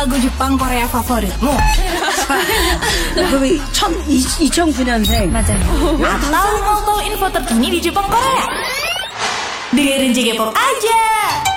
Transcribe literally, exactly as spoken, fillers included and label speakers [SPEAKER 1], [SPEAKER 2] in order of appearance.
[SPEAKER 1] lagu Jepang Korea favoritmu?
[SPEAKER 2] 그 이천구 년생.
[SPEAKER 1] 맞아요. Atau mau tahu info terkini di Jepang Korea? Dengerin J K Pop aja.